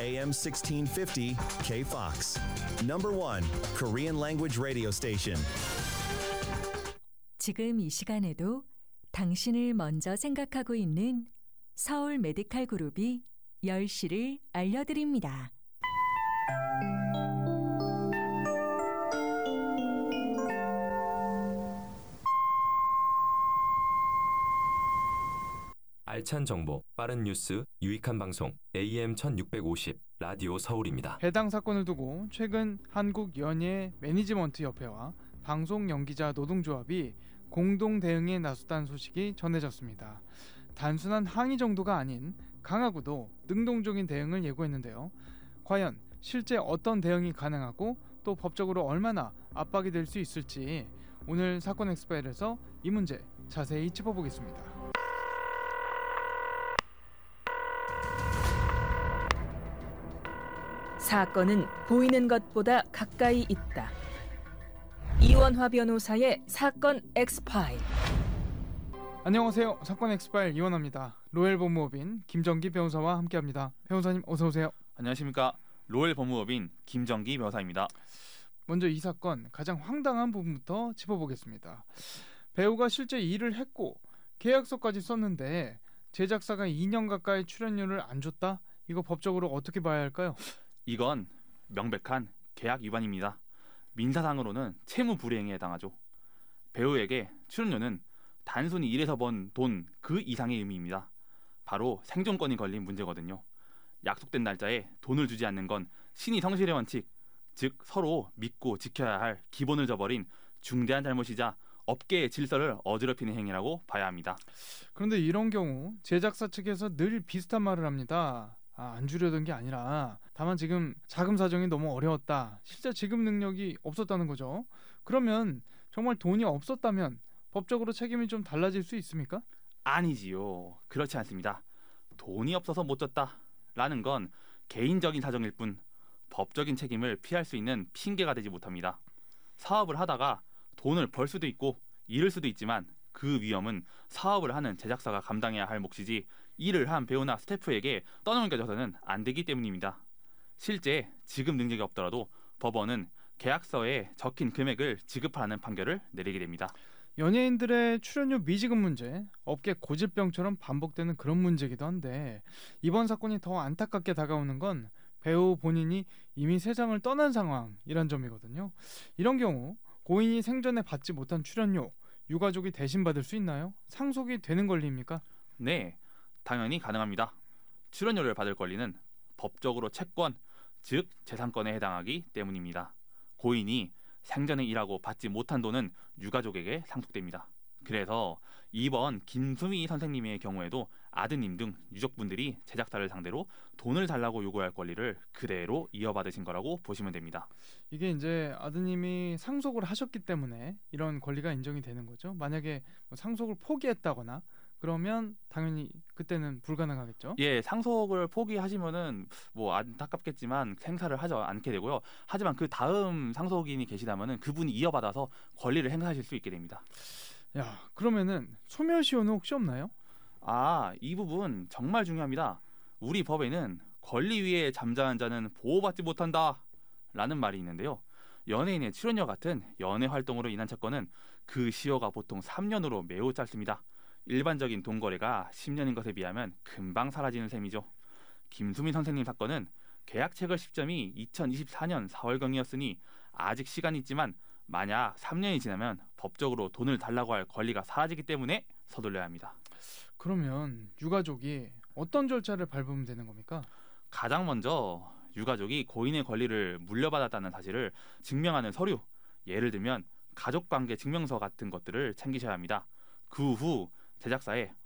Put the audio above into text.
AM 1650 KFOX. Number 1 Korean language radio station. 지금 이 시간에도 당신을 먼저 생각하고 있는 서울 메디칼 그룹이 10시를 알려드립니다. 알찬 정보, 빠른 뉴스, 유익한 방송 AM 1650 라디오 서울입니다. 해당 사건을 두고 최근 한국연예 매니지먼트협회와 방송연기자 노동조합이 공동 대응에 나섰다는 소식이 전해졌습니다. 단순한 항의 정도가 아닌 강하고도 능동적인 대응을 예고했는데요. 과연 실제 어떤 대응이 가능하고 또 법적으로 얼마나 압박이 될 수 있을지 오늘 사건 엑스파일에서 이 문제 자세히 짚어보겠습니다. 사건은 보이는 것보다 가까이 있다. 이원화 변호사의 사건 엑스파일. 안녕하세요. 사건 엑스파일 이원화입니다. 로엘 법무법인 김정기 변호사와 함께합니다. 변호사님 어서 오세요. 안녕하십니까. 로엘 법무법인 김정기 변호사입니다. 먼저 이 사건 가장 황당한 부분부터 짚어보겠습니다. 배우가 실제 일을 했고 계약서까지 썼는데 제작사가 2년 가까이 출연료를 안 줬다? 이거 법적으로 어떻게 봐야 할까요? 이건 명백한 계약 위반입니다. 민사상으로는 채무 불이행에 해당하죠. 배우에게 출연료는 단순히 일해서 번 돈 그 이상의 의미입니다. 바로 생존권이 걸린 문제거든요. 약속된 날짜에 돈을 주지 않는 건 신의 성실의 원칙, 즉 서로 믿고 지켜야 할 기본을 저버린 중대한 잘못이자 업계의 질서를 어지럽히는 행위라고 봐야 합니다. 그런데 이런 경우 제작사 측에서 늘 비슷한 말을 합니다. 안 주려던 게 아니라 다만 지금 자금 사정이 너무 어려웠다. 실제 지급 능력이 없었다는 거죠. 그러면 정말 돈이 없었다면 법적으로 책임이 좀 달라질 수 있습니까? 아니지요. 그렇지 않습니다. 돈이 없어서 못 줬다 라는 건 개인적인 사정일 뿐 법적인 책임을 피할 수 있는 핑계가 되지 못합니다. 사업을 하다가 돈을 벌 수도 있고 잃을 수도 있지만 그 위험은 사업을 하는 제작사가 감당해야 할 몫이지 일을 한 배우나 스태프에게 떠넘겨져서는 안 되기 때문입니다. 실제 지급 능력이 없더라도 법원은 계약서에 적힌 금액을 지급하라는 판결을 내리게 됩니다. 연예인들의 출연료 미지급 문제, 업계 고질병처럼 반복되는 그런 문제이기도 한데 이번 사건이 더 안타깝게 다가오는 건 배우 본인이 이미 세상을 떠난 상황이란 점이거든요. 이런 경우 고인이 생전에 받지 못한 출연료 유가족이 대신 받을 수 있나요? 상속이 되는 권리입니까? 네, 당연히 가능합니다. 출연료를 받을 권리는 법적으로 채권, 즉 재산권에 해당하기 때문입니다. 고인이 생전에 일하고 받지 못한 돈은 유가족에게 상속됩니다. 그래서 이번 김수미 선생님의 경우에도 아드님 등 유족분들이 제작사를 상대로 돈을 달라고 요구할 권리를 그대로 이어받으신 거라고 보시면 됩니다. 이게 이제 아드님이 상속을 하셨기 때문에 이런 권리가 인정이 되는 거죠. 만약에 상속을 포기했다거나 그러면 당연히 그때는 불가능하겠죠. 예, 상속을 포기하시면은 뭐 안타깝겠지만 행사를 하지 않게 되고요. 하지만 그 다음 상속인이 계시다면은 그분이 이어받아서 권리를 행사하실 수 있게 됩니다. 야, 그러면은 소멸시효는 혹시 없나요? 이 부분 정말 중요합니다. 우리 법에는 권리 위에 잠자는 자는 보호받지 못한다 라는 말이 있는데요. 연예인의 출연료 같은 연예 활동으로 인한 채권은 그 시효가 보통 3년으로 매우 짧습니다. 일반적인 돈 거래가 10년인 것에 비하면 금방 사라지는 셈이죠. 김수민 선생님 사건은 계약 체결 시점이 2024년 4월경이었으니 아직 시간이 있지만 만약 3년이 지나면 법적으로 돈을 달라고 할 권리가 사라지기 때문에 서둘러야 합니다. 그러면 유가족이 어떤 절차를 밟으면 되는 겁니까? 가장 먼저 유가족이 고인의 권리를 물려받았다는 사실을 증명하는 서류, 예를 들면 가족관계 증명서 같은 것들을 챙기셔야 합니다. 그 후 제작사에